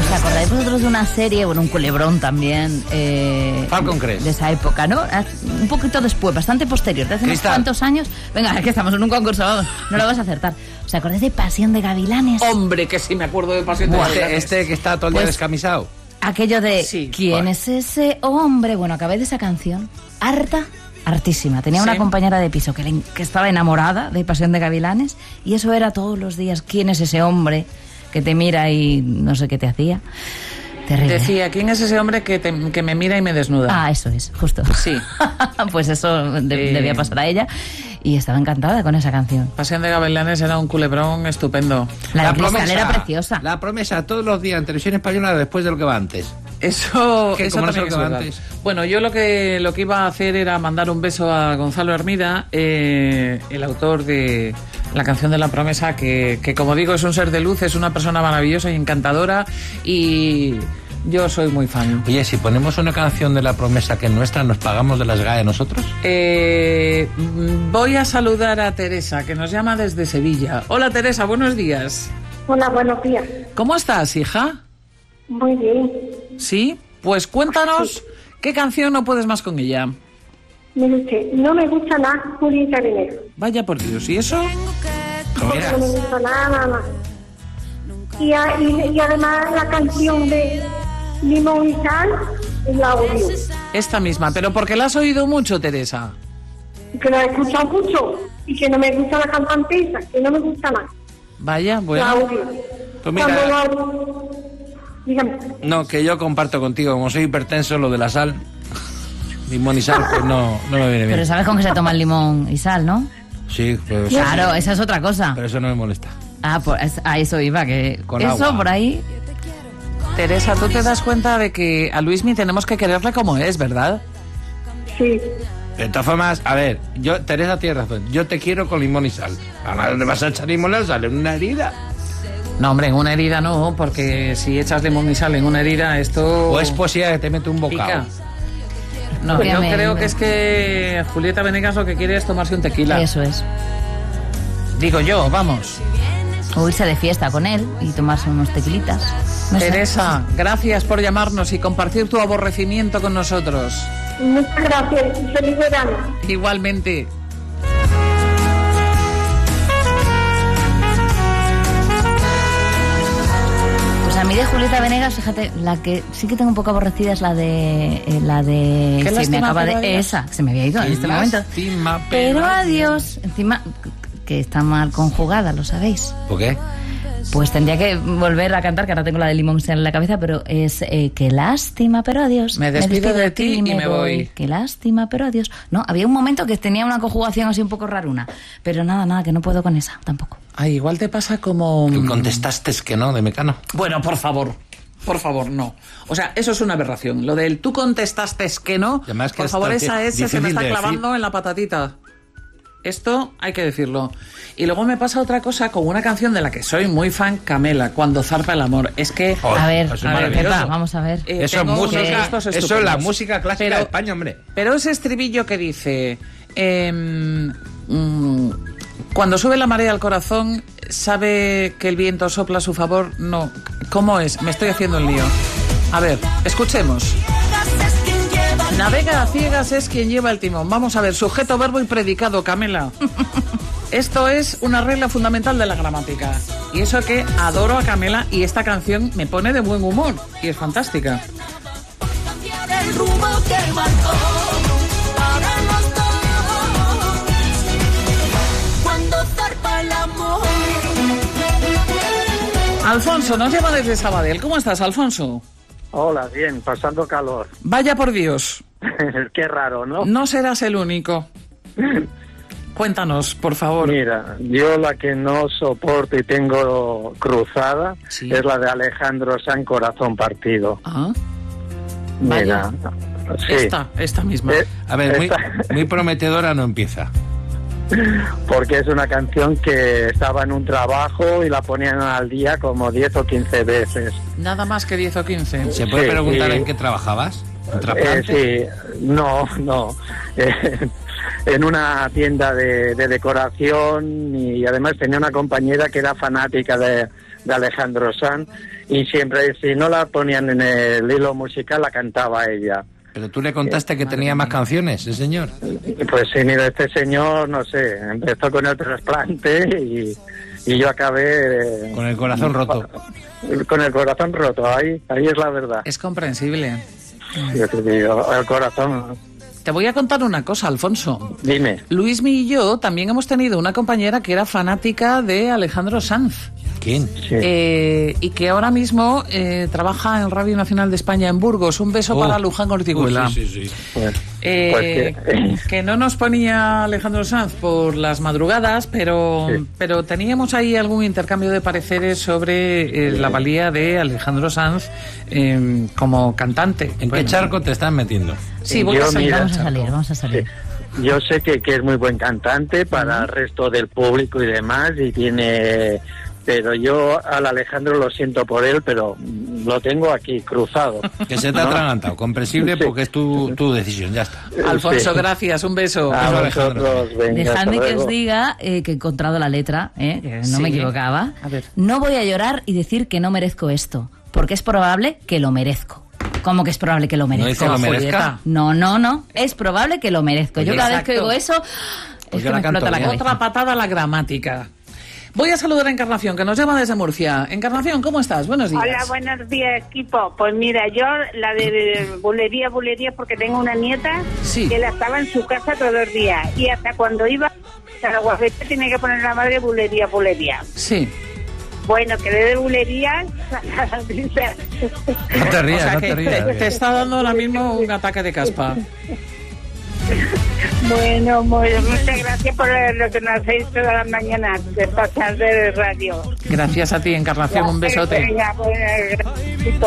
¿Os acordáis vosotros de una serie, bueno, un culebrón también? Falcon Crest. De esa época, ¿no? Un poquito después, bastante posterior, de hace unos cuantos años. Venga, es que estamos en un concurso, vamos, no lo vas a acertar. ¿Os acordáis de Pasión de Gavilanes? Hombre, que sí me acuerdo de Pasión de Gavilanes. Este que está todo el día descamisado. Aquello de, ¿quién es ese hombre? Bueno, acabé de esa canción, hartísima. Tenía una compañera de piso que estaba enamorada de Pasión de Gavilanes y eso era todos los días, ¿quién es ese hombre que te mira y no sé qué te hacía? Terrible. Decía, ¿quién es ese hombre que me mira y me desnuda? Ah, eso es, justo. Sí. Pues eso debía pasar a ella y estaba encantada con esa canción. Pasión de Gavilanes era un culebrón estupendo. La promesa era preciosa. La promesa todos los días en televisión española después de lo que va antes. Eso también es verdad. Antes. Bueno, yo lo que iba a hacer era mandar un beso a Gonzalo Hermida, el autor de la canción de La Promesa, que como digo es un ser de luz, es una persona maravillosa y encantadora y yo soy muy fan. Oye, si ponemos una canción de La Promesa que es nuestra, ¿nos pagamos de las GAE nosotros? Voy a saludar a Teresa, que nos llama desde Sevilla. Hola Teresa, buenos días. Hola, buenos días. ¿Cómo estás, hija? Muy bien. ¿Sí? Pues cuéntanos, ¿qué canción no puedes más con ella? Mire usted, no me gusta nada Julieta Venegas. Vaya por Dios, ¿y eso? Porque no me gusta nada más. Y además la canción de Limón y Sal, la odio. Esta misma, pero porque la has oído mucho, Teresa. Que la he escuchado mucho y que no me gusta la cantante esa, que no me gusta nada. Vaya, bueno. La odio. Pues mira, dígame. No, que yo comparto contigo, como soy hipertenso, lo de la sal, limón y sal, pues no me viene bien. Pero sabes con qué se toma el limón y sal, ¿no? Sí, pues claro, esa es otra cosa. Pero eso no me molesta. Ah, pues a eso iba, que con eso agua. Por ahí. Teresa, tú te das cuenta de que a Luismi tenemos que quererle como es, ¿verdad? Sí. De todas formas, a ver, Teresa tiene razón, yo te quiero con limón y sal. ¿A dónde vas a echar limón y sal? ¿En una herida? No, hombre, en una herida no, porque si echas limón y sal en una herida, esto... O es posible que te mete un bocado. Pica. No, yo creo que es que Julieta Venegas lo que quiere es tomarse un tequila. Eso es. Digo yo, vamos. O irse de fiesta con él y tomarse unos tequilitas. No Teresa, sé. gracias por llamarnos y compartir tu aborrecimiento con nosotros. Muchas gracias y feliz verano. Igualmente. Pues a mí de Julieta Venegas, fíjate, la que sí que tengo un poco aborrecida es la de ¿Qué sí, me acaba pero de esa, que se me había ido en este momento. Lástima, Pero adiós, encima que está mal conjugada, lo sabéis. ¿Por qué? Pues tendría que volver a cantar, que ahora tengo la de Limón en la cabeza, pero es qué lástima, pero adiós. Me despido de ti y me voy. Qué lástima, pero adiós. No, había un momento que tenía una conjugación así un poco raruna, pero nada, que no puedo con esa, tampoco. Ay, igual te pasa como... Tú contestaste que no, de Mecano. Bueno, por favor, no. O sea, eso es una aberración. Lo del tú contestaste que no, Además, que por favor, esa S se me está de clavando decir. en la patatita. Esto hay que decirlo. Y luego me pasa otra cosa con una canción de la que soy muy fan, Camela, Cuando zarpa el amor. Es que... Oh, a ver, eso es maravilloso. Pepa, vamos a ver. Eso es tengo música, unos gustos eso es estupendos. la música clásica de España, hombre. Pero ese estribillo que dice... cuando sube la marea al corazón, ¿sabe que el viento sopla a su favor? No. ¿Cómo es? Me estoy haciendo el lío. A ver, escuchemos. Navega a ciegas es quien lleva el timón. Vamos a ver, sujeto, verbo y predicado, Camela. Esto es una regla fundamental de la gramática. Y eso que adoro a Camela y esta canción me pone de buen humor. Y es fantástica. Alfonso, nos lleva desde Sabadell. ¿Cómo estás, Alfonso? Hola, bien, pasando calor. Vaya por Dios. Qué raro, ¿no? No serás el único. Cuéntanos, por favor. Mira, yo la que no soporto y tengo cruzada es la de Alejandro Sanz, Corazón Partido. Ah, mira, sí. Esta misma. A ver, muy prometedora no empieza. Porque es una canción que estaba en un trabajo y la ponían al día como 10 o 15 veces. Nada más que 10 o 15. ¿Se puede preguntar en qué trabajabas? ¿En trasplante? Sí, no. En una tienda de decoración y además tenía una compañera que era fanática de Alejandro Sanz y siempre, si no la ponían en el hilo musical, la cantaba ella. Pero tú le contaste que tenía más canciones, ¿el señor? Pues sí, mira, este señor, no sé, empezó con el trasplante y yo acabé... Con el corazón roto. Con el corazón roto, ahí es la verdad. Es comprensible. Yo te digo, el corazón... Te voy a contar una cosa, Alfonso. Dime. Luismi y yo también hemos tenido una compañera que era fanática de Alejandro Sanz. ¿Quién? Sí. Y que ahora mismo trabaja en Radio Nacional de España en Burgos. Un beso para Luján Cortijuela. Sí. Pues que no nos ponía Alejandro Sanz por las madrugadas, pero teníamos ahí algún intercambio de pareceres sobre la valía de Alejandro Sanz como cantante. ¿En qué charco te estás metiendo? Sí, voy a salir. Vamos a salir. Sí. Yo sé que es muy buen cantante para el resto del público y demás, y tiene... Pero yo al Alejandro lo siento por él, pero lo tengo aquí cruzado. Que se te ha atragantado, comprensible, Sí. porque es tu decisión, ya está. Alfonso, Sí. gracias, un beso. A Alejandro. vosotros, venga, Dejadme hasta que luego. os diga que he encontrado la letra, que no Sí. me equivocaba. A ver. No voy a llorar y decir que no merezco esto, porque es probable que lo merezco. ¿Cómo que es probable que lo ¿No merezco? dice lo merezca? No. Es probable que lo merezco. Yo cada vez que Exacto. oigo eso, Pues es yo que la me canto explota la bien. cabeza. Otra patada a la gramática. Voy a saludar a Encarnación, que nos llama desde Murcia. Encarnación, ¿cómo estás? Buenos días. Hola, buenos días, equipo. Pues mira, yo la de bulería, porque tengo una nieta Sí. que la estaba en su casa todos los días. Y hasta cuando iba a la guafeta tenía que poner la madre bulería. Sí. Bueno, que de bulería... No te rías, O sea no que te rías. te está dando ahora mismo un ataque de caspa. Bueno, muchas gracias por lo que nos hacéis todas las mañanas de pasar de radio. Gracias a ti, Encarnación, un besote. Venga, pues,